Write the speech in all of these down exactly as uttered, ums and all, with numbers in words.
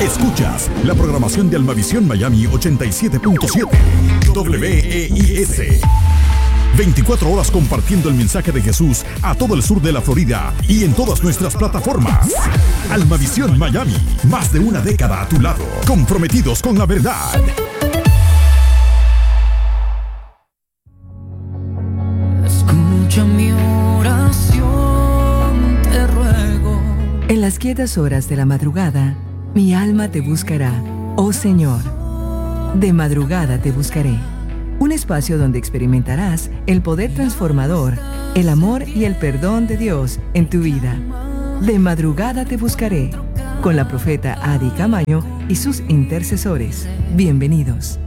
Escuchas la programación de Almavisión Miami ochenta y siete punto siete W E I S. veinticuatro horas compartiendo el mensaje de Jesús a todo el sur de la Florida y en todas nuestras plataformas. Almavisión Miami, más de una década a tu lado, comprometidos con la verdad. Escucha mi oración, te ruego. En las quietas horas de la madrugada, mi alma te buscará, oh Señor. De madrugada te buscaré. Un espacio donde experimentarás el poder transformador, el amor y el perdón de Dios en tu vida. De madrugada te buscaré, con la profeta Adi Camaño y sus intercesores. Bienvenidos.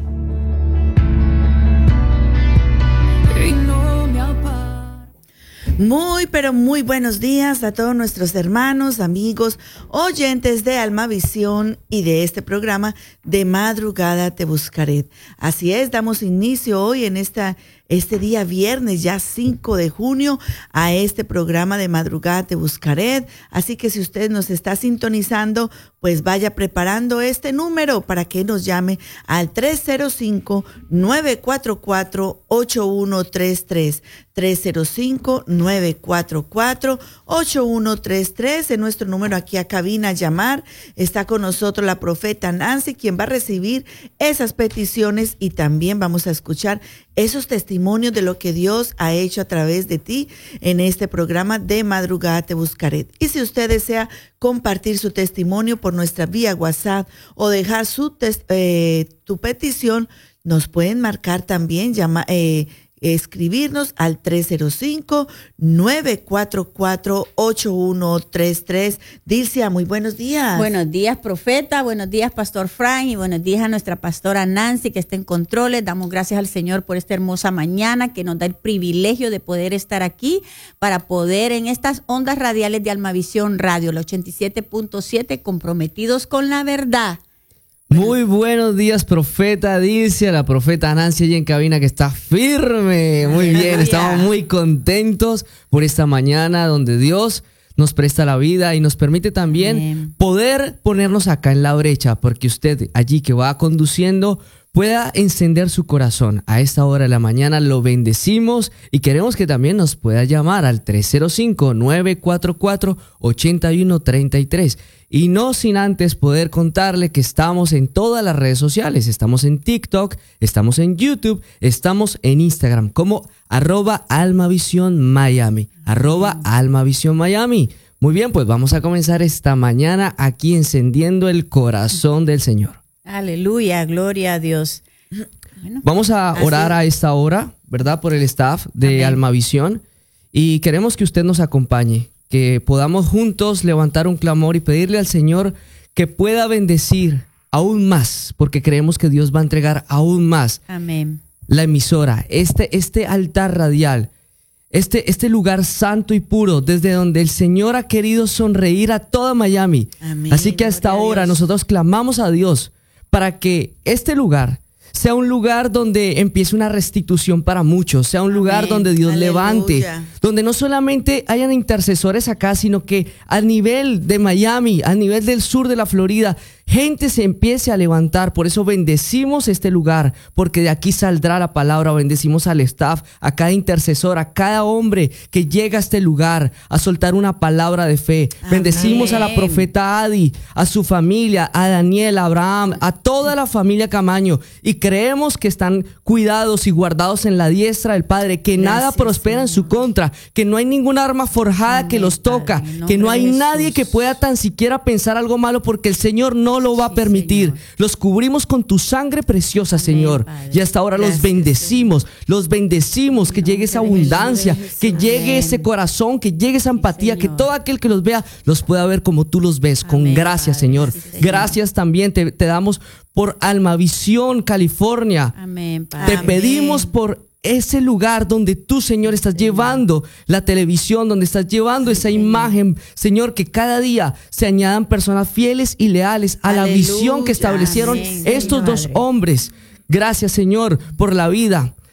Muy, pero muy buenos días a todos nuestros hermanos, amigos, oyentes de Almavisión y de este programa De Madrugada Te Buscaré. Así es, damos inicio hoy en esta, este día viernes, ya cinco de junio, a este programa De Madrugada Te Buscaré. Así que si usted nos está sintonizando, pues vaya preparando este número para que nos llame al tres cero cinco, nueve cuatro cuatro, ocho uno tres tres. tres cero cinco, nueve cuatro cuatro, ocho uno tres tres, en nuestro número aquí a cabina, llamar. Está con nosotros la profeta Nancy, quien va a recibir esas peticiones y también vamos a escuchar esos testimonios de lo que Dios ha hecho a través de ti en este programa De Madrugada Te Buscaré. Y si usted desea compartir su testimonio por nuestra vía WhatsApp o dejar su tes- eh, tu petición, nos pueden marcar también, llama, eh, escribirnos al tres cero cinco, nueve cuatro cuatro, ocho uno tres tres. Dilcia, muy buenos días. Buenos días, profeta, buenos días, pastor Frank, y buenos días a nuestra pastora Nancy, que está en controles. Damos gracias al Señor por esta hermosa mañana que nos da el privilegio de poder estar aquí para poder en estas ondas radiales de Almavisión Radio, el ochenta y siete punto siete, comprometidos con la verdad. Muy buenos días, profeta Dilcia, la profeta Nancy allí en cabina que está firme. Muy bien, estamos muy contentos por esta mañana donde Dios nos presta la vida y nos permite también Amén. Poder ponernos acá en la brecha, porque usted allí que va conduciendo pueda encender su corazón. A esta hora de la mañana lo bendecimos y queremos que también nos pueda llamar al tres cero cinco, nueve cuatro cuatro, ocho uno tres tres. Y no sin antes poder contarle que estamos en todas las redes sociales. Estamos en TikTok, estamos en YouTube, estamos en Instagram como arroba Almavisión Miami, arroba Almavisión Miami. Muy bien, pues vamos a comenzar esta mañana aquí encendiendo el corazón del Señor. Aleluya, gloria a Dios. Bueno, vamos a orar así. a esta hora, ¿verdad? Por el staff de Amén. Almavisión, y queremos que usted nos acompañe, que podamos juntos levantar un clamor y pedirle al Señor que pueda bendecir aún más, porque creemos que Dios va a entregar aún más. Amén. La emisora, este, este altar radial, este, este lugar santo y puro, desde donde el Señor ha querido sonreír a toda Miami. Amén. Así que hasta ahora nosotros clamamos a Dios para que este lugar sea un lugar donde empiece una restitución para muchos, sea un lugar Amén. Donde Dios Aleluya. Levante, donde no solamente hayan intercesores acá, sino que a nivel de Miami, a nivel del sur de la Florida, gente se empiece a levantar. Por eso bendecimos este lugar, porque de aquí saldrá la palabra. Bendecimos al staff, a cada intercesor, a cada hombre que llega a este lugar a soltar una palabra de fe. Amén. Bendecimos a la profeta Adi, a su familia, a Daniel, a Abraham, a toda la familia Camaño, y creemos que están cuidados y guardados en la diestra del Padre, que Gracias, nada prospera Señor. En su contra, que no hay ninguna arma forjada Amén, que los toca, Padre, que no hay nadie que pueda tan siquiera pensar algo malo, porque el Señor no lo va a permitir. Sí, los cubrimos con tu sangre preciosa, Amén, Señor. Padre. Y hasta ahora Gracias, los bendecimos, Señor. Los bendecimos, que llegue esa abundancia, que llegue Amén. Ese corazón, que llegue esa empatía, sí, que todo aquel que los vea los pueda ver como tú los ves, Amén, con gracias, Padre. Señor. Sí, Señor. Gracias también te, te damos por Almavisión, California. Amén, Padre. Te pedimos por ese lugar donde tú, Señor, estás Señor. Llevando la televisión, donde estás llevando esa Señor. Imagen, Señor, que cada día se añadan personas fieles y leales a Aleluya. La visión que establecieron Amén, estos Señor. Dos hombres. Gracias, Señor, por la vida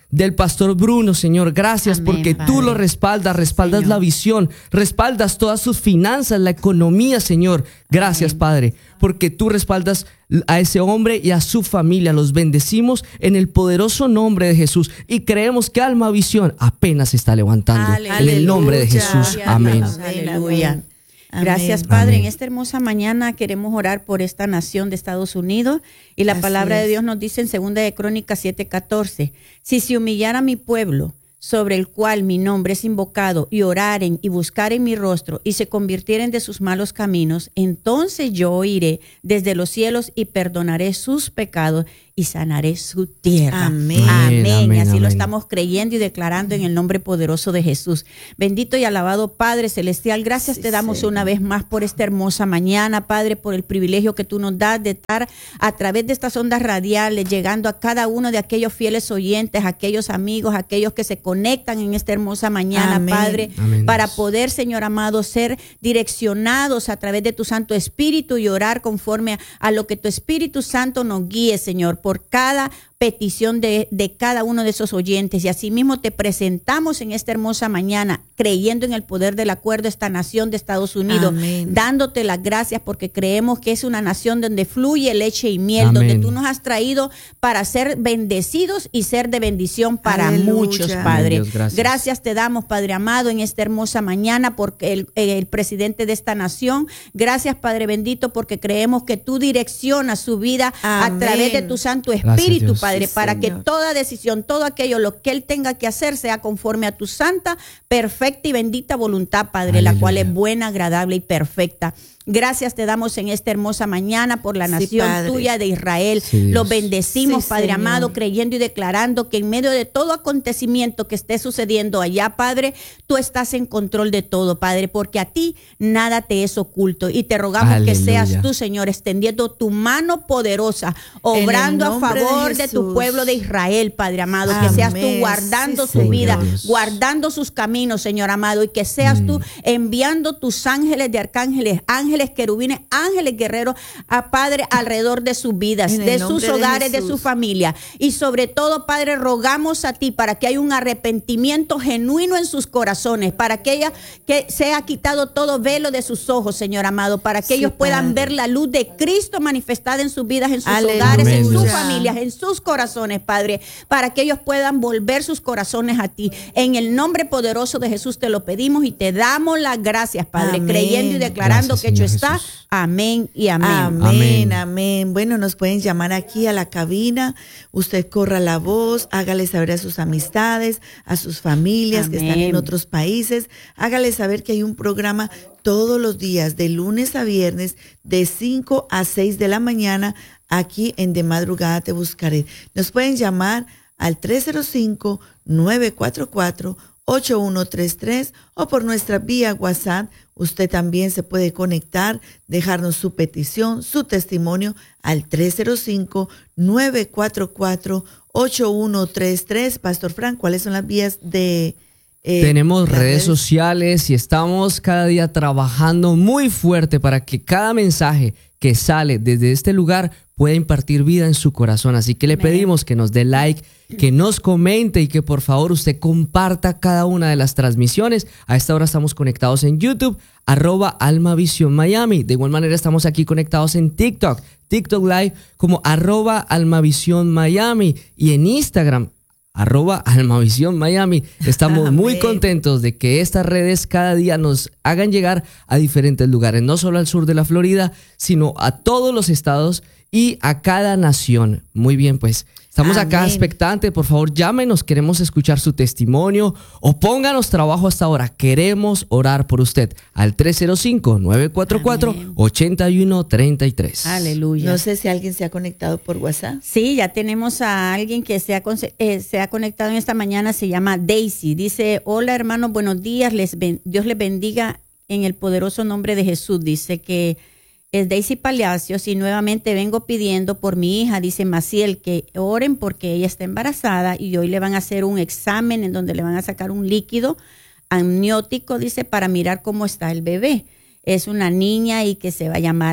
del pastor Bruno, Señor. Gracias Amén, porque Padre. tú lo respaldas, respaldas Señor. la visión, respaldas todas sus finanzas, la economía, Señor. Gracias, Amén. Padre, porque tú respaldas a ese hombre y a su familia. Los bendecimos en el poderoso nombre de Jesús y creemos que Alma Visión apenas se está levantando. Aleluya. En el nombre de Jesús. Amén. Aleluya. Amén. Gracias, Padre. Amén. En esta hermosa mañana queremos orar por esta nación de Estados Unidos. Y la Así palabra es. de Dios nos dice en segunda de Crónicas siete catorce, si se humillara mi pueblo, sobre el cual mi nombre es invocado, y oraren y buscaren mi rostro, y se convirtieren de sus malos caminos, entonces yo oiré desde los cielos y perdonaré sus pecados y sanaré su tierra. Amén. Amén. Amén, Y así amén. lo estamos creyendo y declarando en el nombre poderoso de Jesús. Bendito y alabado Padre Celestial, gracias Sí, te damos Señor. una vez más por esta hermosa mañana, Padre, por el privilegio que tú nos das de estar a través de estas ondas radiales, llegando a cada uno de aquellos fieles oyentes, aquellos amigos, aquellos que se conectan en esta hermosa mañana, Amén. Padre, Amén, para Dios. poder, Señor amado, ser direccionados a través de tu Santo Espíritu y orar conforme a, a lo que tu Espíritu Santo nos guíe, Señor, por cada petición de, de cada uno de esos oyentes. Y asimismo te presentamos en esta hermosa mañana, creyendo en el poder del acuerdo, esta nación de Estados Unidos, Amén. dándote las gracias porque creemos que es una nación donde fluye leche y miel, Amén. donde tú nos has traído para ser bendecidos y ser de bendición para Aleluya. muchos, Amén, Padre. Dios, gracias. Gracias te damos, Padre amado, en esta hermosa mañana, porque el, el presidente de esta nación, gracias, Padre bendito, porque creemos que tú direccionas su vida Amén. a través de tu Santo Gracias, Espíritu, Dios. Padre, Sí, para Señor. que toda decisión, todo aquello, lo que él tenga que hacer, sea conforme a tu santa, perfecta y bendita voluntad, Padre, la Aleluya. cual es buena, agradable y perfecta. Gracias te damos en esta hermosa mañana por la Sí, nación Padre. tuya de Israel. Sí, Dios. Los bendecimos, Sí, Padre Señor. amado, creyendo y declarando que en medio de todo acontecimiento que esté sucediendo allá, Padre, tú estás en control de todo, Padre, porque a ti nada te es oculto. Y te rogamos que Aleluya. seas tú, Señor, extendiendo tu mano poderosa, obrando a nombre de favor de, tu Jesús. pueblo de Israel, Padre amado. Que seas tú Amén. guardando Sí, su Señor. vida, Dios. guardando sus caminos, Señor amado, y que seas tú enviando tus ángeles de arcángeles, ángeles querubines, ángeles guerreros, a Padre, alrededor de sus vidas, En el de nombre sus de hogares, de, Jesús. su familia. Y sobre todo, Padre, rogamos a ti para que haya un arrepentimiento genuino en sus corazones, para que ella que sea quitado todo velo de sus ojos, Señor amado, para que Sí, ellos puedan Padre. ver la luz de Cristo manifestada en sus vidas, en sus Aleluya. hogares, en sus Amén. familias, en sus corazones, Padre, para que ellos puedan volver sus corazones a ti. En el nombre poderoso de Jesús te lo pedimos y te damos las gracias, Padre, Amén. creyendo y declarando Gracias, que hecho Señor está. Jesús. Amén y amén. Amén, Amén. amén. Bueno, nos pueden llamar aquí a la cabina. Usted corra la voz, hágale saber a sus amistades, a sus familias que están Amén. en otros países. Hágale saber que hay un programa todos los días, de lunes a viernes, de cinco a seis de la mañana, aquí en De Madrugada Te Buscaré. Nos pueden llamar al tres cero cinco, nueve cuatro cuatro, ocho uno tres tres o por nuestra vía WhatsApp. Usted también se puede conectar, dejarnos su petición, su testimonio al tres cero cinco, nueve cuatro cuatro, ocho uno tres tres. Pastor Frank, ¿cuáles son las vías de... eh, Tenemos las redes sociales y estamos cada día trabajando muy fuerte para que cada mensaje que sale desde este lugar pueda impartir vida en su corazón. Así que le Amén. pedimos que nos dé like, que nos comente y que por favor usted comparta cada una de las transmisiones. A esta hora estamos conectados en YouTube, arroba Almavisión Miami. De igual manera estamos aquí conectados en TikTok, TikTok Live como arroba Almavisión Miami y en Instagram, arroba Almavisión Miami. Estamos muy Amén. contentos de que estas redes cada día nos hagan llegar a diferentes lugares, no solo al sur de la Florida, sino a todos los estados y a cada nación. Muy bien, pues estamos acá Amén. expectantes. Por favor, llámenos, queremos escuchar su testimonio o pónganos trabajo hasta ahora. Queremos orar por usted al tres cero cinco, nueve cuatro cuatro, Amén. ocho uno tres tres. Aleluya. No sé si alguien se ha conectado por WhatsApp. Sí, ya tenemos a alguien que se ha, conse- eh, se ha conectado en esta mañana, se llama Daisy. Dice, hola hermanos, buenos días, les ben- Dios les bendiga en el poderoso nombre de Jesús. Dice que es Daisy Palacios y nuevamente vengo pidiendo por mi hija, dice Maciel, que oren porque ella está embarazada y hoy le van a hacer un examen en donde le van a sacar un líquido amniótico, dice, para mirar cómo está el bebé. Es una niña y que se va a llamar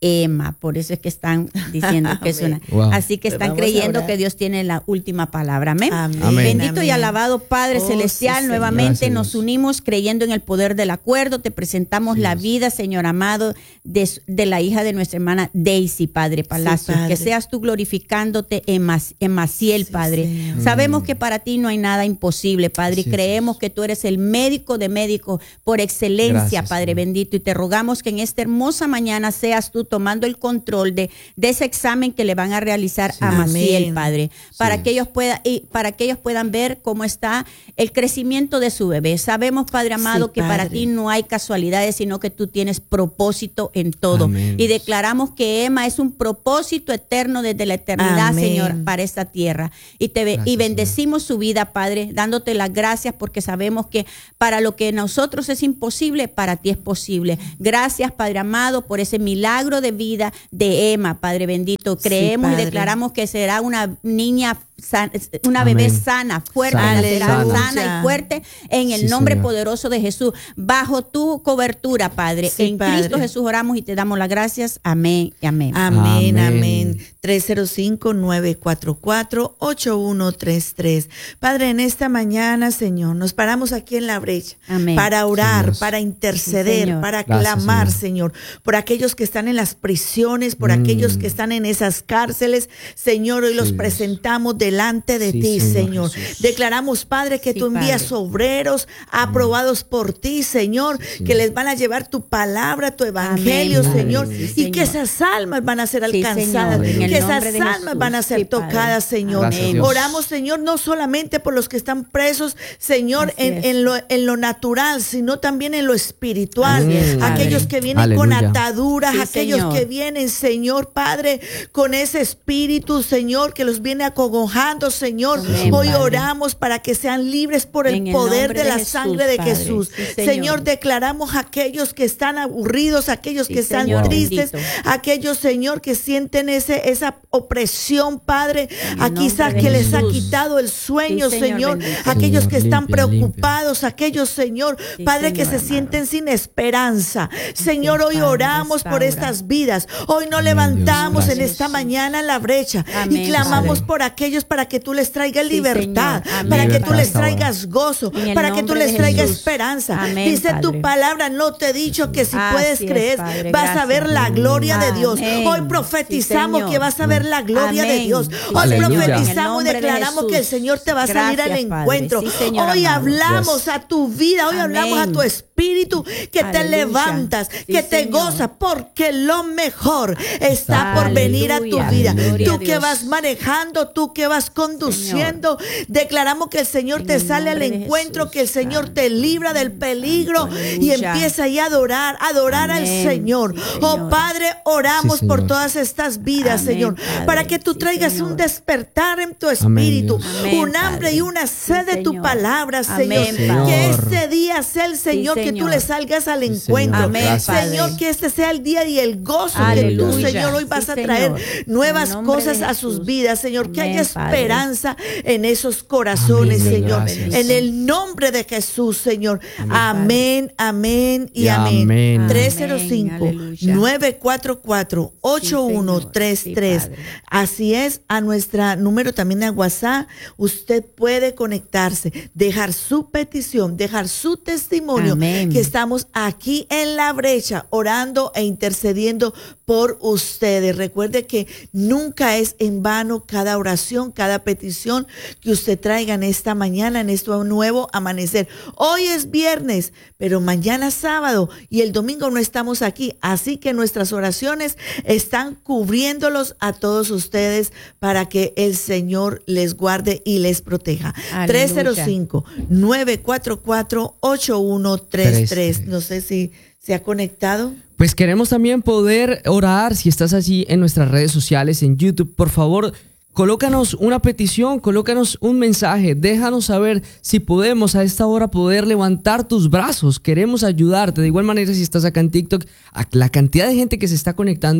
Emma. Por eso es que están diciendo que es una. Wow. Así que están Vamos a creyendo orar. que Dios tiene la última palabra. Amén. Amén. Amén. Bendito y Amén. alabado Padre Oh, Celestial, sí, nuevamente Señor. nos Gracias, unimos creyendo en el poder del acuerdo. Te presentamos Sí, la Dios. vida, Señor amado, de, de la hija de nuestra hermana Daisy, Padre Palacios. Padre. Que seas tú glorificándote en, Mas- en Maciel, Sí, Padre. Señor. Sabemos que para ti no hay nada imposible, Padre, Así y es, creemos que tú eres el médico de médicos por excelencia, Gracias, Padre Señor. bendito, y te rogamos que en esta hermosa mañana seas tú tomando el control de, de ese examen que le van a realizar Sí. a Maciel, Amén. Padre, para Sí. que ellos puedan y para que ellos puedan ver cómo está el crecimiento de su bebé. Sabemos, Padre amado, Sí, que para Padre. ti no hay casualidades, sino que tú tienes propósito en todo. Amén. Y declaramos que Emma es un propósito eterno desde la eternidad, Amén. Señor, para esta tierra. Y te Gracias, y bendecimos su vida, Padre, dándote las gracias porque sabemos que para lo que nosotros es imposible, para ti es posible. Gracias, Padre amado, por ese milagro de vida de Emma, Padre bendito. Creemos y Padre. declaramos que será una niña san- una bebé Amén. sana, fuerte, Sana, será sana. sana y fuerte en el Sí, nombre Señor. poderoso de Jesús, bajo tu cobertura, Padre. Sí, en Padre. Cristo Jesús oramos y te damos las gracias. Amén y amén. Amén, Amén. amén. tres cero cinco, nueve cuatro cuatro, ocho uno tres tres. Padre, en esta mañana, Señor, nos paramos aquí en la brecha Amén. para orar, Sí, Dios. para interceder, Sí, Señor. para Gracias, clamar, Señor. Señor, por aquellos que están en las prisiones, por Mm. aquellos que están en esas cárceles. Señor, hoy los Sí, Dios. presentamos delante de Sí, ti, Señor Señor. Jesús. Declaramos, Padre, que Sí, tú envías Padre. obreros aprobados por ti, Señor, Sí, que Señor. les van a llevar tu palabra, tu evangelio, Amén, Señor, Padre. Sí, y que Señor. esas almas van a ser Sí, alcanzadas, Señor, en el que nombre esas de almas Jesús. van a ser Sí, Padre. tocadas, Señor. Gracias, Dios. Oramos, Señor, no solamente por los que están presos, Señor, Así en, es. en lo, en lo natural, sino también en lo espiritual. Así es, Padre. Aquellos que vienen con Aleluya. ataduras, Sí, aquellos Señor. que vienen, Señor, Padre, con ese espíritu, Señor, que los viene acongojando, Señor. Amén, Hoy Padre. oramos para que sean libres por el En el poder nombre de de la Jesús, sangre de Padre. Jesús. Sí, Señor, Señor. declaramos a aquellos que están aburridos, aquellos Sí, que están Señor, tristes, bendito. aquellos, Señor, que sienten ese, esa opresión, Padre, En el a quizás nombre que de les ha Jesús. quitado el sueño, Sí, Señor, Señor, bendito. aquellos Señor, que están limpia, preocupados, aquellos, Señor, Sí, Padre, que Señor, se amado. sienten sin esperanza. Señor, hoy Padre, oramos por restaura. estas vidas. Hoy nos Amén, levantamos Dios, en gracias. esta mañana en la brecha Amén, y clamamos Padre. por aquellos para que tú les traigas Sí, libertad, Señor. Amén, para que tú Libertad les hasta ahora. traigas gozo, En el para que tú nombre les de traigas Jesús. esperanza. Amén, Dice tu Padre. palabra, no te he dicho que si Así puedes es, creer, Padre, vas a gracias. ver la gloria de Dios. Amén. Hoy profetizamos Sí, Señor. que vas a ver la gloria de Amén. Dios. Sí, Hoy Aleluya. profetizamos En el y nombre de declaramos Jesús. que el Señor te va a salir Gracias, al Padre. encuentro. Sí, Señor Hoy amado. hablamos Yes. a tu vida, hoy hablamos Amén. a tu espíritu, que te Aleluya. levantas, Sí, que te Señor. goza, porque lo mejor está por venir a tu Aleluya. vida. Gloria Tú a que Dios. vas manejando, tú que vas conduciendo, declaramos que el Señor En te el sale al nombre de encuentro, Jesús, que el Señor Santo. te libra del peligro y Aleluya. empieza ahí a adorar, a adorar al Amén. Señor. Sí, Oh Señor. Padre, oramos Sí, por Señor. todas estas vidas, Amén, Señor, Padre. para que tú Sí, traigas Señor. un despertar en tu Amén, espíritu, Dios. Amén, un hambre Padre. y una sed Sí, de tu Señor. palabra, Señor. Amén, Señor. Que este día sea el Señor, que tú Señor. le salgas al Sí, encuentro. Señor. Amén, Gracias. Padre. Señor, que este sea el día y el gozo que tú, Aleluya. Señor, hoy Sí, vas a Señor. traer nuevas En el nombre cosas de a sus Jesús. vidas, Señor. Que Amén, haya Padre. esperanza en esos corazones, Amén, Señor. gracias. En el nombre de Jesús, Señor. Amén, amén y Y amén. amén. tres cero cinco, Aleluya. nueve cuatro cuatro, ocho uno tres tres. Sí, Padre. Así es, a nuestro número también de WhatsApp, usted puede conectarse, dejar su petición, dejar su testimonio, Amén. que estamos aquí en la brecha, orando e intercediendo por ustedes. Recuerde que nunca es en vano cada oración, cada petición que usted traiga en esta mañana, en este nuevo amanecer. Hoy es viernes, pero mañana es sábado y el domingo no estamos aquí, así que nuestras oraciones están cubriéndolos a todos ustedes para que el Señor les guarde y les proteja. Aleluya. tres cero cinco, nueve cuatro cuatro, ocho uno tres tres. No sé si se ha conectado. Pues queremos también poder orar. Si estás allí en nuestras redes sociales, en YouTube, por favor, colócanos una petición, colócanos un mensaje, déjanos saber si podemos a esta hora poder levantar tus brazos. Queremos ayudarte. De igual manera, si estás acá en TikTok, a la cantidad de gente que se está conectando,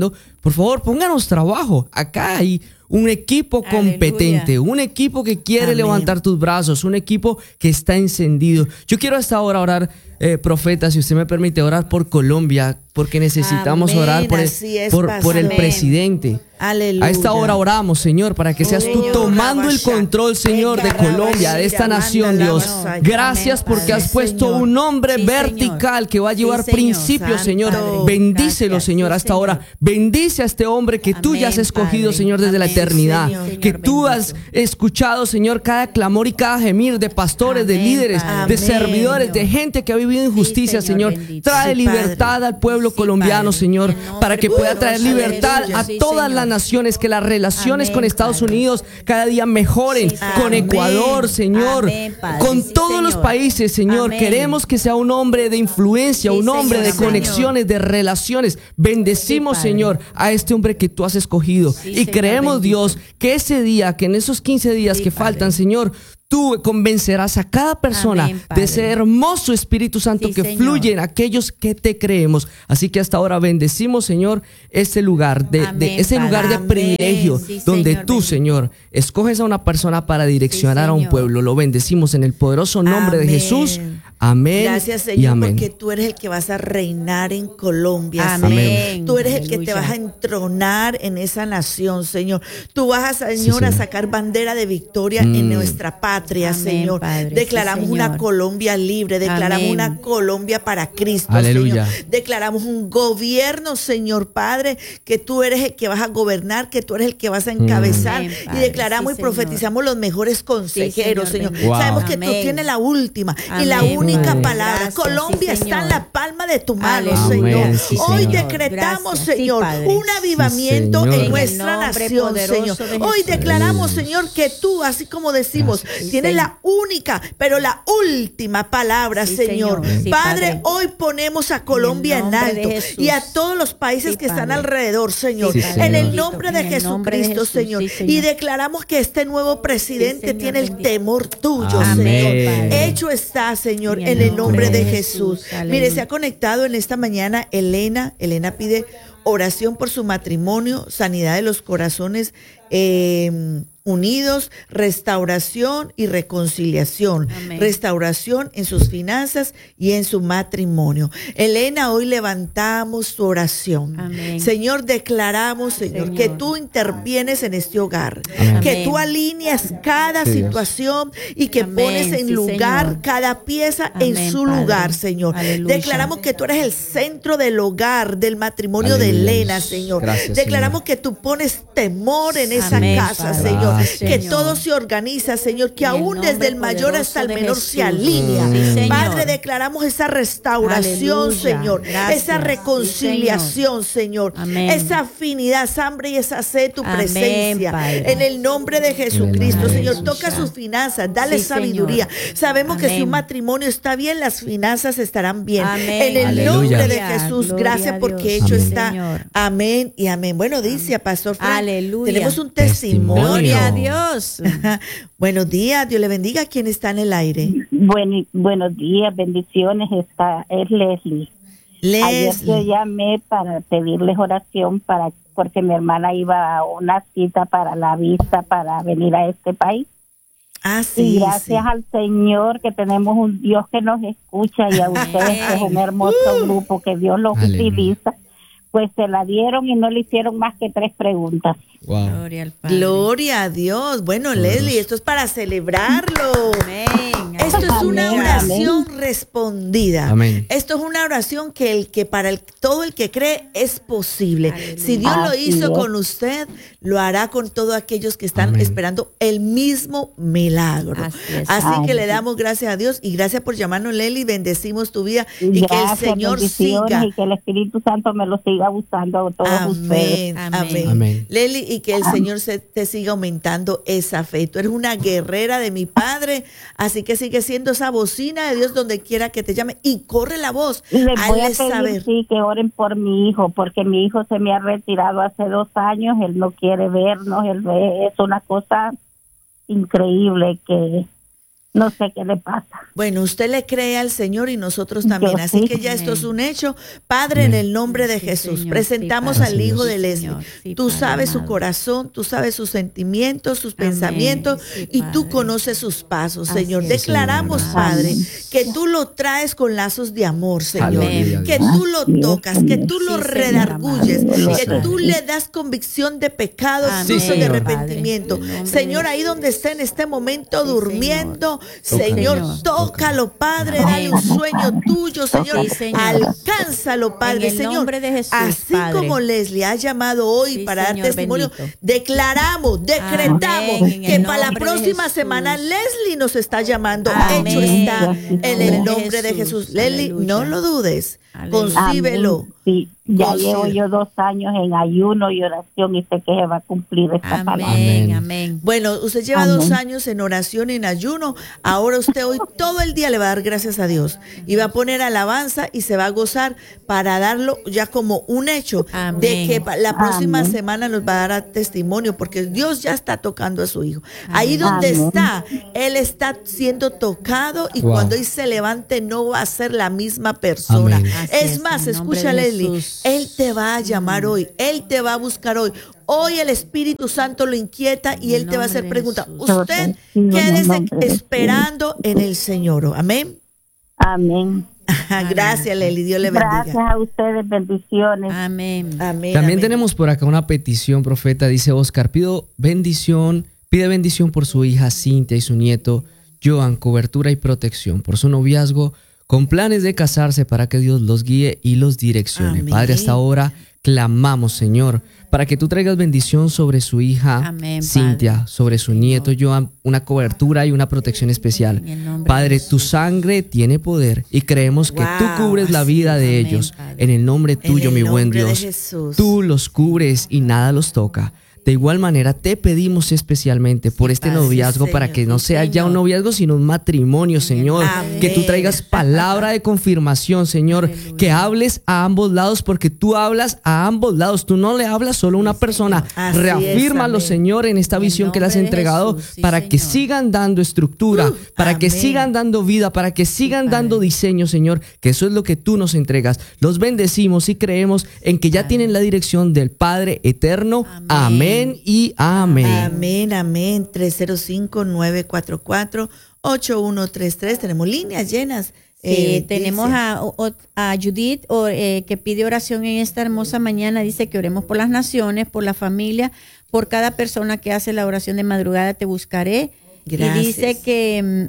por favor, pónganos trabajo. Acá hay un equipo competente, Aleluya. Un equipo que quiere Amén. Levantar tus brazos, un equipo que está encendido. Yo quiero hasta ahora orar, eh, profeta, si usted me permite, orar por Colombia, porque necesitamos Amén. Orar por el, es, por, por el presidente. Aleluya. A esta hora oramos, Señor, para que seas tú tomando el control, Señor, de Colombia, de esta nación, Dios. Gracias porque has puesto un hombre vertical que va a llevar principios, Señor. Bendícelo, Señor, hasta ahora. Bendice a este hombre que tú ya has escogido, Señor, desde la eternidad. Que tú has escuchado, Señor, cada clamor y cada gemir de pastores, de líderes, de servidores, de gente que ha vivido injusticia, Señor. Trae libertad al pueblo colombiano, Señor, para que pueda traer libertad a todas las naciones, que las relaciones Amén, con Estados Padre. Unidos cada día mejoren, sí, con Amén. Ecuador, Señor, Amén, con sí, todos señor. Los países, Señor. Amén. Queremos que sea un hombre de influencia, sí, un hombre señor. De conexiones, Señor. De relaciones. Bendecimos, sí, Señor, a este hombre que tú has escogido sí, y señor, creemos, bendito. Dios, que ese día, que en esos quince días sí, que Padre. Faltan, Señor, tú convencerás a cada persona Amén, de ese hermoso Espíritu Santo sí, que Señor. Fluye en aquellos que te creemos. Así que hasta ahora bendecimos, Señor, este lugar de, Amén, de ese lugar de privilegio sí, donde Señor, tú, bendito. Señor, escoges a una persona para direccionar sí, a un pueblo. Lo bendecimos en el poderoso nombre Amén. De Jesús. Amén. Gracias, Señor, amén. Porque tú eres el que vas a reinar en Colombia, Amén. Señor. Tú eres el que te vas a entronar en esa nación, Señor. Tú vas, a, Señor, sí, Señor. A sacar bandera de victoria mm. en nuestra patria, Amén, Señor. Padre. Declaramos sí, Señor. Una Colombia libre, declaramos Amén. Una Colombia para Cristo, Aleluya. Señor. Declaramos un gobierno, Señor Padre, que tú eres el que vas a gobernar, que tú eres el que vas a encabezar. Amén, y declaramos sí, y profetizamos los mejores consejeros, sí, Señor. Señor. Wow. Sabemos que Amén. Tú tienes la última Amén. Y la única única palabra. Gracias, Colombia sí, está en la palma de tu mano, Aleluya. Señor. Sí, Hoy señor. Decretamos, Gracias. Señor, sí, un avivamiento sí, en nuestra nación, Señor. Hoy declaramos, Señor, que tú, así como decimos, Gracias. Tienes sí, la única, pero la última palabra, sí, Señor. Señor. Sí, Padre, hoy ponemos a Colombia en, en alto y a todos los países sí, que están alrededor, Señor. Sí, en el nombre de Jesucristo, de Señor. Sí, Señor. Y declaramos que este nuevo presidente sí, Señor, tiene el temor tuyo, Amén, Señor. Padre. Hecho está, Señor, en el nombre de Jesús. Jesús. Mire, se ha conectado en esta mañana Elena. Elena pide oración por su matrimonio, sanidad de los corazones eh, unidos, restauración y reconciliación. Amén. Restauración en sus finanzas y en su matrimonio. Elena, hoy levantamos su oración. Amén. Señor, declaramos, Señor, Señor, que tú intervienes en este hogar. Amén. Que tú alineas cada sí, situación y que Amén. Pones en sí, lugar Señor. Cada pieza Amén, en su Padre. Lugar, Señor. Aleluya. Declaramos que tú eres el centro del hogar, del matrimonio Aleluya. De Elena, Señor. Gracias, declaramos Señor. Que tú pones temor en esa Amén, casa, Padre. Señor. Gracias, que Señor. Todo se organiza, Señor, que aún desde el mayor hasta el menor se alinea. Sí, Padre, declaramos esa restauración, Aleluya. Señor, Gracias. Esa reconciliación, sí, Señor, Amén. Esa afinidad, esa hambre y esa sed, tu Amén, presencia, Padre. En el nombre de Jesucristo, Señor, toca sus finanzas, dale sí, sabiduría. Señor. Sabemos Amén. Que si un matrimonio está bien, las finanzas estarán bien. Amén. En el Aleluya. Nombre de Jesús, Gloria gracias porque hecho Amén. Está. Señor. Amén y amén. Bueno, dice Pastor Frank, Aleluya. Tenemos un testimonio. Gloria a Dios. Buenos días, Dios le bendiga. ¿Quién está en el aire? Bueno, buenos días, bendiciones. Esta es Leslie. Leslie. Ayer yo llamé para pedirles oración para porque mi hermana iba a una cita para la visa para venir a este país. Ah, sí, y gracias sí. al Señor que tenemos un Dios que nos escucha y a ustedes que es un hermoso uh. grupo que Dios los Aleluya. Utiliza. Pues se la dieron y no le hicieron más que tres preguntas. Wow. Gloria al Padre. Gloria a Dios. Bueno, Dios. Leslie, esto es para celebrarlo. Amén. Esto es una Amén. Oración Amén. Respondida. Amén. Esto es una oración que el que para el, todo el que cree es posible. Aleluya. Si Dios Así lo hizo es. Con usted, lo hará con todos aquellos que están Amén. Esperando el mismo milagro. Así, Así que le damos gracias a Dios y gracias por llamarnos, Leslie. Bendecimos tu vida y gracias, que el Señor siga. Y que el Espíritu Santo me lo siga usando a todos Amén. Ustedes. Amén. Amén. Leslie, y que el Amén. Señor se, te siga aumentando esa fe. Tú eres una guerrera de mi Padre, así que sigue siendo esa bocina de Dios donde quiera que te llame y corre la voz. Y les voy a pedir, saber. Sí, que oren por mi hijo, porque mi hijo se me ha retirado hace dos años, él no quiere vernos, él ve, es una cosa increíble que No sé qué le pasa. Bueno, usted le cree al Señor y nosotros también. Yo Así sí. que ya esto es un hecho. Padre, Amén. En el nombre de sí, Jesús, Señor, presentamos sí, al hijo de Leslie. Sí, tú padre, sabes amado. Su corazón, tú sabes sus sentimientos, sus Amén. Pensamientos sí, y tú conoces sus pasos, Así Señor. Es, Declaramos, Señor. Padre, Amén. Que tú lo traes con lazos de amor, Señor. Amén. Que tú lo tocas, que tú lo sí, redarguyes, Señor, que tú le das convicción de pecado, sí, de arrepentimiento. Señor, ahí donde esté en este momento sí, durmiendo, Señor, Señor, tócalo, Padre, Amén. Dale un sueño tuyo, Señor, sí, Señor. Alcánzalo, Padre, en el Señor, nombre de Jesús, así Padre. Como Leslie ha llamado hoy sí, para Señor, dar testimonio, bendito. Declaramos, decretamos Amén. Que para la próxima semana Leslie nos está llamando, Amén. Hecho está en el nombre de Jesús. Leslie, no lo dudes, concíbelo. Sí, ya Concíbelo. Llevo yo dos años en ayuno y oración y sé que se va a cumplir esta Amén, palabra. Amén, amén. Bueno, usted lleva amén. Dos años en oración y en ayuno. Ahora usted hoy todo el día le va a dar gracias a Dios. Y va a poner alabanza y se va a gozar para darlo ya como un hecho amén. De que la próxima amén. Semana nos va a dar testimonio porque Dios ya está tocando a su hijo. Amén. Ahí donde amén. Está, Él está siendo tocado y wow. Cuando Él se levante no va a ser la misma persona. Es, es más, escúchale. Él te va a llamar hoy, Él te va a buscar hoy. Hoy el Espíritu Santo lo inquieta y Él te va a hacer preguntas. Usted quédese esperando en el Señor. Amén. Amén. Gracias, Leli. Dios le bendiga. Gracias a ustedes, bendiciones. Amén. Amén. También amén. Tenemos por acá una petición, profeta. Dice Oscar, pido bendición, pide bendición por su hija Cintia y su nieto Joan, cobertura y protección por su noviazgo, con planes de casarse para que Dios los guíe y los direccione. Amén. Padre, hasta ahora clamamos, Señor, para que tú traigas bendición sobre su hija Amén, Cintia, Padre. Sobre su nieto Joan, una cobertura y una protección especial. Padre, tu sangre tiene poder y creemos que wow, tú cubres la vida de Amén, ellos. Padre. En el nombre tuyo, en el mi buen Dios, tú los cubres y nada los toca. De igual manera, te pedimos especialmente por este noviazgo, sí, para que no sea ya un noviazgo, sino un matrimonio, Señor. Amén. Que tú traigas palabra de confirmación, Señor. Aleluya. Que hables a ambos lados, porque tú hablas a ambos lados. Tú no le hablas solo a una persona. Así Reafírmalo, es, Señor, en esta en visión que le has entregado, Jesús, sí, para Señor. Que sigan dando estructura, uh, para amén. Que sigan dando vida, para que sigan sí, dando diseño, Señor. Que eso es lo que tú nos entregas. Los bendecimos y creemos en que ya amén. Tienen la dirección del Padre eterno. Amén. Amén. Y amén. Amén, amén. tres cero cinco, nueve cuatro cuatro, ocho uno tres tres. Tenemos líneas llenas. Sí, eh, tenemos a, a Judith o, eh, que pide oración en esta hermosa mañana. Dice que oremos por las naciones, por la familia, por cada persona que hace la oración de madrugada. Te buscaré. Gracias. Y dice que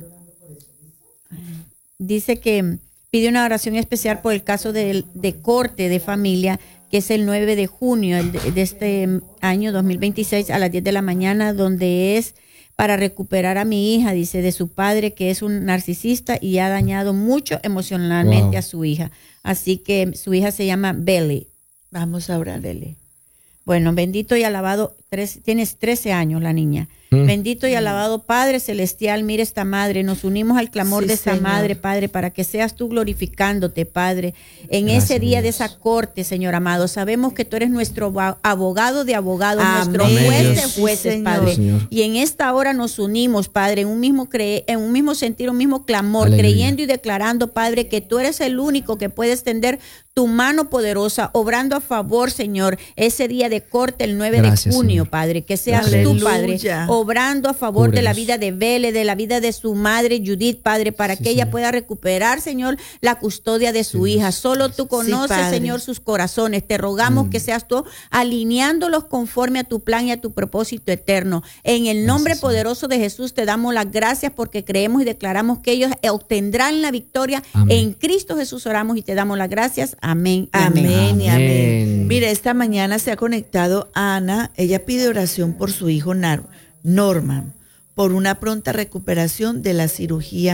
dice que pide una oración especial por el caso de, de corte de familia, que es el nueve de junio de este año dos mil veintiséis a las diez de la mañana, donde es para recuperar a mi hija, dice, de su padre, que es un narcisista y ha dañado mucho emocionalmente wow. a su hija. Así que su hija se llama Belly. Vamos a orar, Belly. Bueno, bendito y alabado, tres, tienes trece años la niña. Mm. Bendito y alabado Padre Celestial, mira esta madre, nos unimos al clamor sí, de esta Señor. Madre, Padre, para que seas tú glorificándote, Padre, en Gracias, ese día Dios. De esa corte, Señor amado. Sabemos que tú eres nuestro abogado de abogados, Amén. Nuestro juez de jueces, sí, Padre. Señor. Y en esta hora nos unimos, Padre, en un mismo cre en un mismo sentir, un mismo clamor, Aleluya. Creyendo y declarando, Padre, que tú eres el único que puede extender tu mano poderosa, obrando a favor, Señor, ese día de corte, el nueve Gracias, de junio, Señor. Padre, que seas Aleluya. Tú, Padre, obrando a favor Cúrenos. De la vida de Bele, de la vida de su madre Judith, Padre, para sí, que ella Señor. Pueda recuperar, Señor, la custodia de su sí, hija. Solo tú conoces, sí, Señor, sus corazones. Te rogamos mm. que seas tú alineándolos conforme a tu plan y a tu propósito eterno. En el nombre gracias, poderoso de Jesús te damos las gracias porque creemos y declaramos que ellos obtendrán la victoria. Amén. En Cristo Jesús oramos y te damos las gracias. Amén. Amén, amén y amén. amén. Mire, esta mañana se ha conectado Ana. Ella pide oración por su hijo Nar Norman, por una pronta recuperación de la cirugía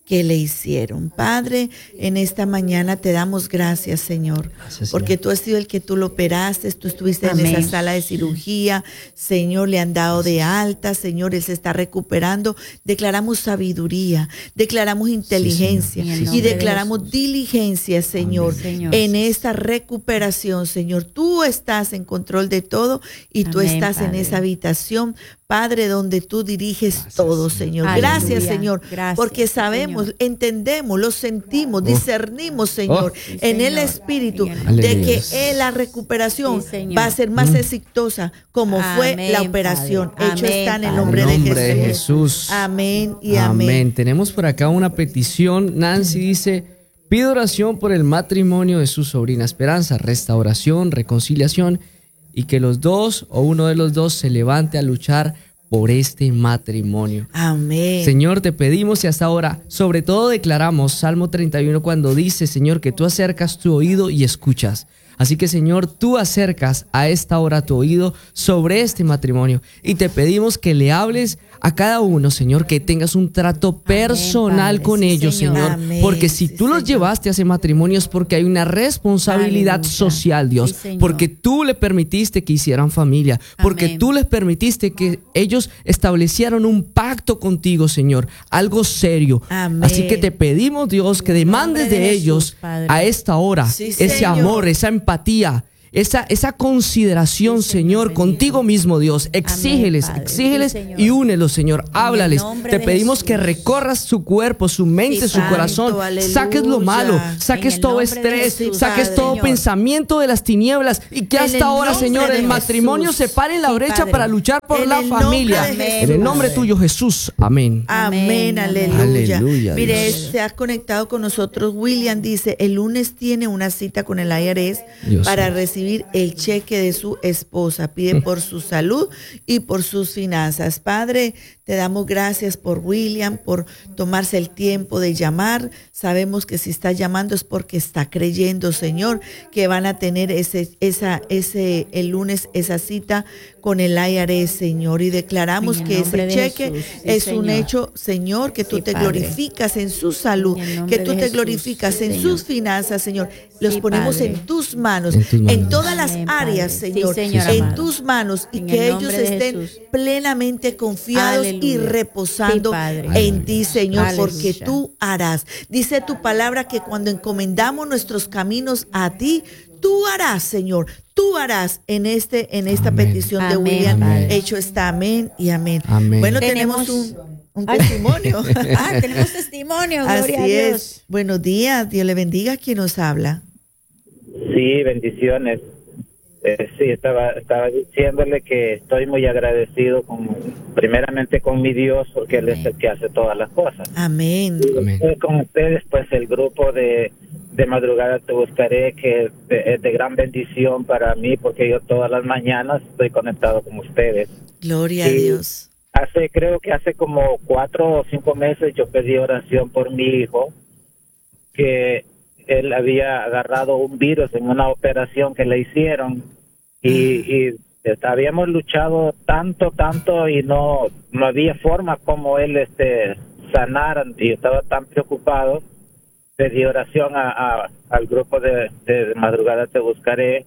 que le hicieron. Padre, en esta mañana te damos gracias, Señor, gracias, porque Señor. Tú has sido el que tú lo operaste, tú estuviste Amén. En esa sala de cirugía, Señor, le han dado de alta, Señor, él se está recuperando. Declaramos sabiduría, declaramos inteligencia sí, y declaramos de diligencia, Señor, Señor, en esta recuperación, Señor. Tú estás en control de todo y Amén, tú estás Padre. En esa habitación, Padre, donde tú diriges gracias, todo, Señor. Aleluya. Gracias, Señor, gracias, porque sabemos, Señor. Entendemos, lo sentimos, oh. discernimos, Señor, oh. sí, en Señor. El Espíritu, Aleluya. De que eh, la recuperación sí, va a ser más mm. exitosa como amén, fue la operación. Padre. Hecho amén, está en el nombre, en nombre de, Jesús. de Jesús. Amén y amén. Amén. Tenemos por acá una petición. Nancy dice, pido oración por el matrimonio de su sobrina Esperanza, restauración, reconciliación, y que los dos o uno de los dos se levante a luchar por este matrimonio. Amén. Señor, te pedimos y hasta ahora, sobre todo declaramos Salmo treinta y uno cuando dice, Señor, que tú acercas tu oído y escuchas. Así que, Señor, tú acercas a esta hora tu oído sobre este matrimonio y te pedimos que le hables a cada uno, Señor, que tengas un trato personal Amén, con sí, ellos, Señor, Señor Amén, porque si sí, tú los Señor. Llevaste a ese matrimonio es porque hay una responsabilidad Aleluya. Social, Dios, sí, porque tú le permitiste que hicieran familia, porque Amén. Tú les permitiste que ellos establecieran un pacto contigo, Señor, algo serio. Amén. Así que te pedimos, Dios, que demandes de, de Jesús, ellos Padre. A esta hora sí, ese Señor. Amor, esa empatía, Esa, esa consideración, sí, Señor, Señor contigo mismo, Dios. Exígeles, Amén, exígeles sí, y únelos, Señor. En Háblales. Te pedimos Jesús. Que recorras su cuerpo, su mente, sí, su santo, corazón. Aleluya. Saques lo malo, saques todo estrés, Jesús, saques Padre, todo Señor. Pensamiento de las tinieblas y que en hasta ahora, Señor, el matrimonio Jesús. Se pare en la sí, brecha Padre. Para luchar por en la familia. En el nombre tuyo, Jesús. Amén. Amén, aleluya. aleluya Mire, Dios. Se ha conectado con nosotros. William dice, el lunes tiene una cita con el I R S Dios para Dios. Recibir el cheque de su esposa. Pide por su salud y por sus finanzas. Padre, te damos gracias por William, por tomarse el tiempo de llamar. Sabemos que si está llamando es porque está creyendo, Señor, que van a tener ese, esa, ese, el lunes esa cita con el I R S, Señor, y declaramos que ese cheque Jesús, sí, es Señor. Un hecho, Señor, que tú sí, te Padre. Glorificas en su salud, en que tú te Jesús, glorificas sí, en Señor. Sus finanzas, Señor. Los sí, ponemos Padre. En tus manos, en, tus manos. En todas las Amén, áreas, Padre. Señor, sí, Señor en amado. Tus manos, y en que ellos estén Jesús. Plenamente confiados Aleluya. Y reposando sí, en ti, Señor, Aleluya. Porque tú harás. Dice tu palabra que cuando encomendamos nuestros caminos a ti, tú harás, Señor, tú harás en este, en esta amén. Petición amén, de William. Amén. Hecho está, amén y amén. amén. Bueno, tenemos, tenemos un, un testimonio. ah, tenemos testimonio, gloria Así a Dios. Es. Buenos días, Dios le bendiga. ¿Quién nos habla? Sí, bendiciones. Eh, sí, estaba, estaba diciéndole que estoy muy agradecido con, primeramente con mi Dios, porque amén. Él es el que hace todas las cosas. Amén. Y amén. Con ustedes, pues el grupo de de madrugada te buscaré, que es de, es de gran bendición para mí, porque yo todas las mañanas estoy conectado con ustedes. Gloria y a Dios. Hace, creo que hace como cuatro o cinco meses yo pedí oración por mi hijo, que él había agarrado un virus en una operación que le hicieron y, y habíamos luchado tanto, tanto y no, no había forma como él este sanar, y estaba tan preocupado. Pedí oración a, a, al grupo de, de madrugada te buscaré,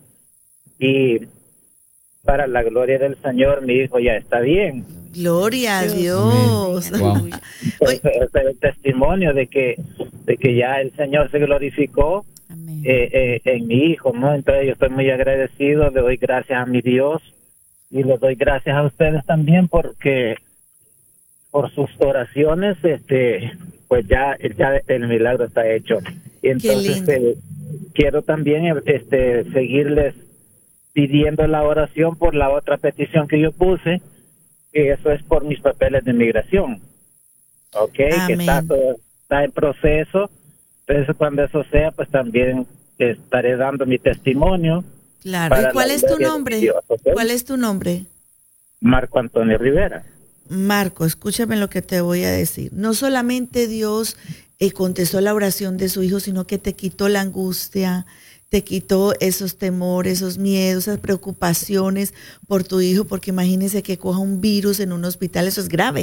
y para la gloria del Señor mi hijo ya está bien. Gloria a Dios. Wow. Es, es el testimonio de que de que ya el Señor se glorificó eh, eh, en mi hijo, ¿no? Entonces yo estoy muy agradecido, le doy gracias a mi Dios y le doy gracias a ustedes también, porque por sus oraciones, este, pues ya, ya el milagro está hecho. Y entonces eh, quiero también este seguirles pidiendo la oración por la otra petición que yo puse, que eso es por mis papeles de migración, ¿ok? Amén. Que está, todo, está en proceso. Entonces cuando eso sea, pues también estaré dando mi testimonio. Claro. ¿Y cuál es tu nombre? Dios, ¿okay? ¿Cuál es tu nombre? Marco Antonio Rivera. Marco, escúchame lo que te voy a decir. No solamente Dios eh, contestó la oración de su hijo, sino que te quitó la angustia, te quitó esos temores, esos miedos, esas preocupaciones por tu hijo, porque imagínese que coja un virus en un hospital, eso es grave.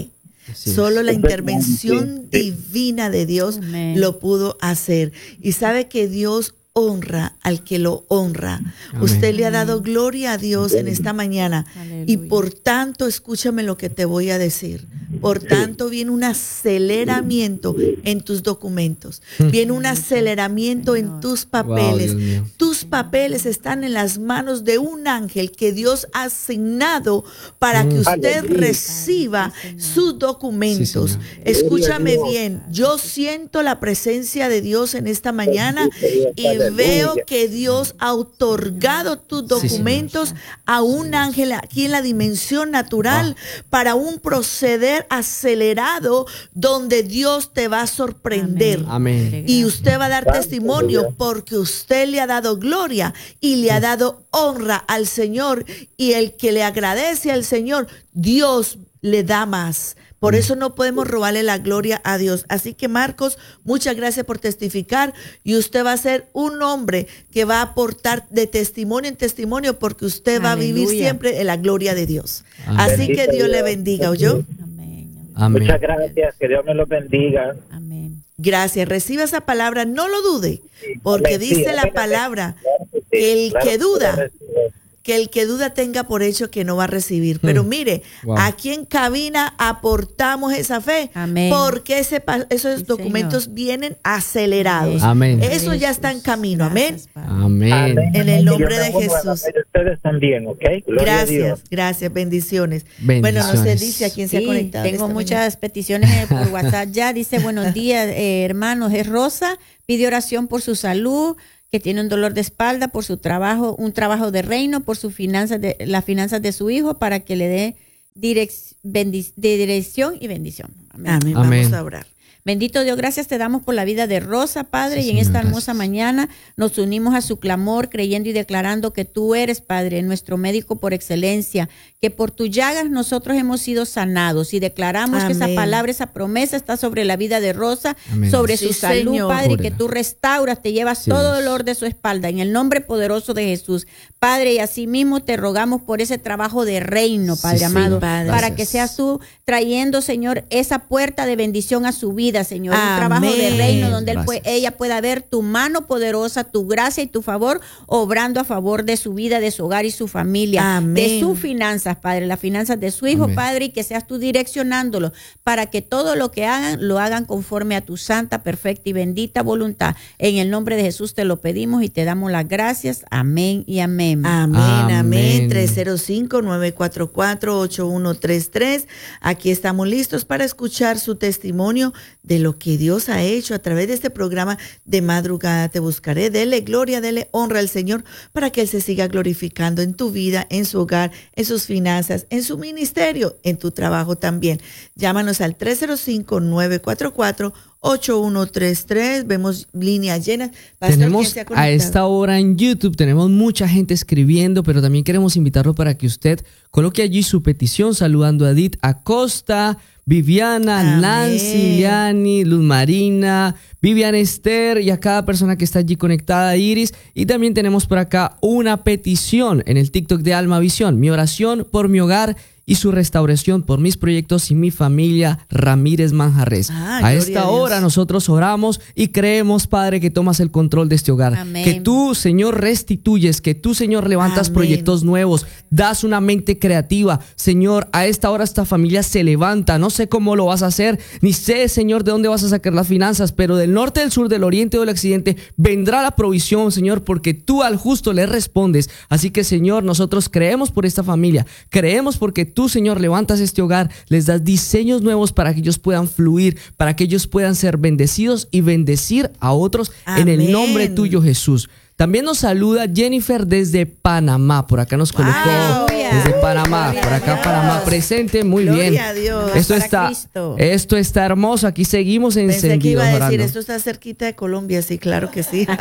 Así Solo es. la intervención divina de Dios Amén. lo pudo hacer. Y sabe que Dios honra al que lo honra. Amén. Usted le ha dado gloria a Dios en esta mañana. Aleluya. Y por tanto, escúchame lo que te voy a decir. Por tanto, viene un aceleramiento en tus documentos. Viene un aceleramiento en tus papeles. Wow, Dios mío. Tus papeles están en las manos de un ángel que Dios ha asignado para que usted Aleluya. reciba sus documentos. Sí, Escúchame bien, yo siento la presencia de Dios en esta mañana y veo que Dios ha otorgado tus documentos a un ángel aquí en la dimensión natural para un proceder acelerado donde Dios te va a sorprender. Amén. Y usted va a dar testimonio porque usted le ha dado gloria y le ha dado honra al Señor. Y el que le agradece al Señor, Dios le da más. Por eso no podemos robarle la gloria a Dios. Así que Marcos, muchas gracias por testificar y usted va a ser un hombre que va a aportar de testimonio en testimonio porque usted va a vivir Aleluya. siempre en la gloria de Dios. Amén. Así que Dios le bendiga, ¿oyó? Amén. Amén. Muchas gracias, que Dios me los bendiga. Amén. Gracias, reciba esa palabra, no lo dude, porque Amén. dice Sí, la amén. palabra Claro que sí, que el claro que que duda, lo recibo. que el que duda tenga por hecho que no va a recibir. Pero mire, Wow. aquí en cabina aportamos esa fe, Amén. porque ese, pa- esos Sí, documentos Señor. vienen acelerados. Amén. Eso ya está en camino, amén. Gracias, Padre. Amén. Amén. En el nombre Yo de tengo nueva Jesús. fe de ustedes también, ¿ok? Gloria a Dios. Gracias, gracias, bendiciones. Bendiciones. Bueno, no se dice a quién se ha Sí, conectado. tengo esta muchas mañana. peticiones eh, por WhatsApp ya. Dice, buenos días, eh, hermanos. Es Rosa, pide oración por su salud, que tiene un dolor de espalda, por su trabajo, un trabajo de reino, por sus finanzas, de, las finanzas de su hijo, para que le dé direc- bendic- de dirección y bendición. Amén. Amén. Amén. Vamos a orar. Bendito Dios, gracias te damos por la vida de Rosa, Padre, Sí, y en esta Señor, hermosa gracias. mañana nos unimos a su clamor, creyendo y declarando que tú eres, Padre, nuestro médico por excelencia, que por tus llagas nosotros hemos sido sanados y declaramos que esa Amén. palabra, esa promesa está sobre la vida de Rosa, Amén. sobre Sí, su salud, Señor. Padre, y que Cúbrela. tú restauras, te llevas Sí, todo Dios. dolor de su espalda, en el nombre poderoso de Jesús. Padre, y asimismo te rogamos por ese trabajo de reino, Sí, Padre sí, amado, Padre. para Gracias. que seas tú trayendo, Señor, esa puerta de bendición a su vida, Señor. Un Amén. trabajo de reino donde él Gracias. pue- ella pueda ver tu mano poderosa, tu gracia y tu favor, obrando a favor de su vida, de su hogar y su familia, Amén. de sus finanzas, Padre, las finanzas de su hijo, Amén. Padre, y que seas tú direccionándolo para que todo lo que hagan, lo hagan conforme a tu santa, perfecta y bendita voluntad. En el nombre de Jesús te lo pedimos y te damos las gracias. Amén y amén. Amén, amén. Amén. tres cero cinco, nueve cuatro cuatro, ocho uno tres tres. Aquí estamos listos para escuchar su testimonio de lo que Dios ha hecho a través de este programa de Madrugada Te Buscaré. Dele gloria, dele honra al Señor para que Él se siga glorificando en tu vida, en su hogar, en sus finanzas, en su ministerio, en tu trabajo también. Llámanos al tres cero cinco, nueve cuatro cuatro, ocho uno tres tres. Vemos líneas llenas. Pastor, Tenemos ¿quién se ha a conectado? esta hora en YouTube, tenemos mucha gente escribiendo, pero también queremos invitarlo para que usted coloque allí su petición, saludando a Edith Acosta, Viviana, Amén. Nancy, Liani, Luz Marina, Vivian Esther y a cada persona que está allí conectada, Iris. Y también tenemos por acá una petición en el TikTok de Alma Visión: mi oración por mi hogar y su restauración, por mis proyectos y mi familia, Ramírez Manjarres. Ah, a gloria esta a Dios. hora nosotros oramos y creemos, Padre, que tomas el control de este hogar. Amén. Que tú, Señor, restituyes, que tú, Señor, levantas Amén. proyectos nuevos, das una mente creativa. Señor, a esta hora esta familia se levanta. No sé cómo lo vas a hacer, ni sé, Señor, de dónde vas a sacar las finanzas, pero del norte, del sur, del oriente o del occidente vendrá la provisión, Señor, porque tú al justo le respondes. Así que, Señor, nosotros creemos por esta familia, creemos porque tú, Señor, levantas este hogar, les das diseños nuevos para que ellos puedan fluir, para que ellos puedan ser bendecidos y bendecir a otros en el Amén. nombre tuyo, Jesús. También nos saluda Jennifer desde Panamá. Por acá nos colocó Wow. desde Panamá. Gloria Por a acá Dios. Panamá presente. Muy Gloria bien. a Dios. Esto Para está, Cristo. esto está hermoso. Aquí seguimos encendidos. Pensé que iba a decir, orando. esto está cerquita de Colombia, sí, claro que sí.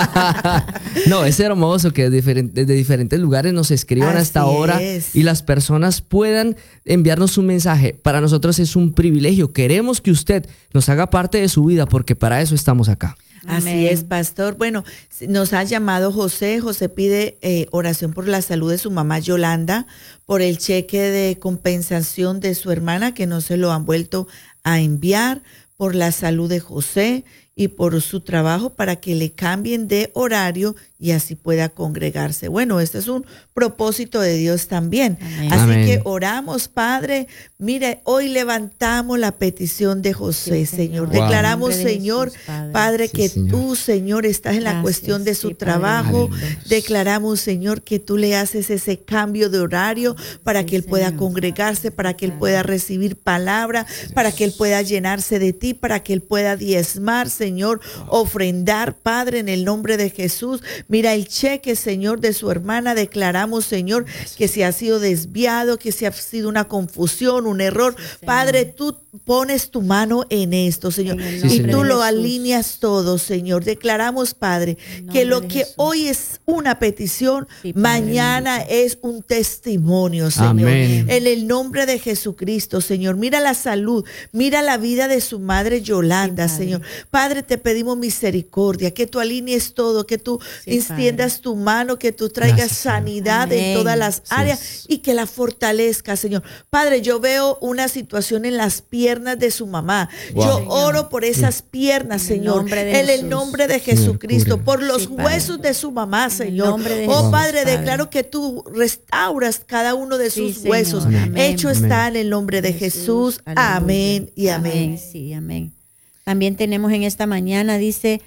No, es hermoso que de diferen- desde diferentes lugares nos escriban Así hasta ahora es. y las personas puedan enviarnos un mensaje. Para nosotros es un privilegio. Queremos que usted nos haga parte de su vida porque para eso estamos acá. Así Amén. es, pastor. Bueno, nos ha llamado José. José pide eh, oración por la salud de su mamá Yolanda, por el cheque de compensación de su hermana que no se lo han vuelto a enviar, por la salud de José y por su trabajo para que le cambien de horario y así pueda congregarse. Bueno, este es un propósito de Dios también. Amén. Así Amén. que oramos, Padre. Mire, hoy levantamos la petición de José, Sí, Señor. Señor. Declaramos, En el nombre de Señor, Jesús, Padre. Padre, Sí, que Señor. tú, Señor, estás en la Gracias, cuestión de su sí, Padre. trabajo. Aleluya. Declaramos, Señor, que tú le haces ese cambio de horario para Sí, que él pueda Señor. congregarse, para que él Claro. pueda recibir palabra, para que él pueda llenarse de ti, para que él pueda diezmar, Señor, ofrendar, Padre, en el nombre de Jesús. Mira el cheque, Señor, de su hermana. Declaramos, Señor, que si ha sido desviado, que si ha sido una confusión, un error. Padre, tú pones tu mano en esto, Señor, En el y nombre tú de lo Jesús. alineas todo, Señor. Declaramos, Padre, En que nombre lo de que Jesús. hoy es una petición, Sí, Padre mañana es un testimonio, Señor. Amén. En el nombre de Jesucristo, Señor. Mira la salud, mira la vida de su madre Yolanda, Sí, Padre. Señor. Padre, te pedimos misericordia, que tú alinees todo, que tú Sí, extiendas tu mano, que tú traigas Gracias, Señor. sanidad en Amén. todas las áreas Sí. y que la fortalezca, Señor. Padre, yo veo una situación en las piernas de su mamá. Wow. Yo Señor. oro por esas piernas, En el Señor, nombre de en el Jesús. nombre de Señor, Jesucristo, cure. por los Sí, Padre. huesos de su mamá, En el Señor. nombre de Oh, Jesús, Padre, Padre. declaro que tú restauras cada uno de Sí, sus Señor. huesos. Amén. Hecho Amén. está en el nombre de Jesús. Aleluya. Amén y amén. Sí, amén. También tenemos en esta mañana, dice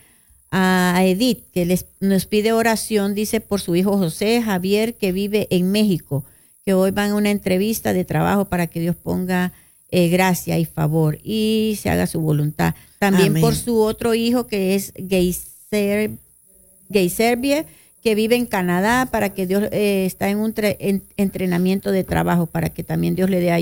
a Edith, que les, nos pide oración, dice por su hijo José Javier, que vive en México, que hoy van a una entrevista de trabajo para que Dios ponga eh, gracia y favor y se haga su voluntad. También Amén. por su otro hijo, que es Geiser, Geiserbie, que vive en Canadá, para que Dios eh, está en un tre- en- entrenamiento de trabajo, para que también Dios le dé ayuda.